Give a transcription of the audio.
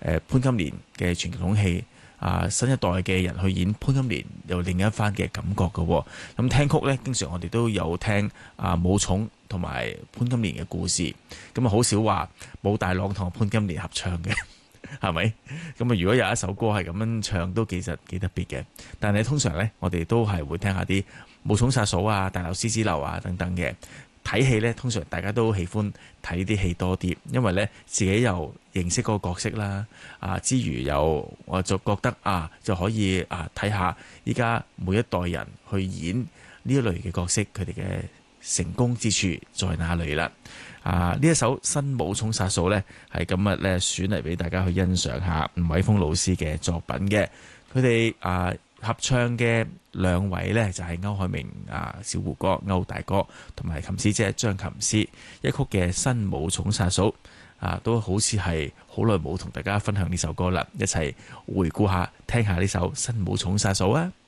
潘金蓮嘅傳統戲。新一代嘅人去演潘金蓮，有另一番嘅感覺嘅喎。咁聽曲呢，經常我哋都有聽武松同埋潘金蓮嘅故事。咁好少話武大郎同潘金蓮合唱嘅，係咪？咁如果有一首歌係咁樣唱，都其實幾特別嘅。但係通常呢，我哋都係會聽下啲武松殺嫂啊、大鬧獅子樓啊等等嘅。睇戲呢，通常大家都喜歡睇啲戲多啲，因為呢自己又認識嗰個角色啦，之餘又我就覺得就可以睇下依家每一代人去演呢一類嘅角色，佢哋嘅成功之處在哪裏啦？呢一首新武松殺嫂呢，係今日呢選嚟俾大家去欣賞下吳偉峰老師嘅作品嘅，佢哋合唱嘅兩位呢，就係歐海明小胡哥歐大哥同埋琴師姐張琴師，一曲嘅新武松殺嫂都好似係好耐冇同大家分享呢首歌啦，一齊回顧下聽下呢首新武松殺嫂啊！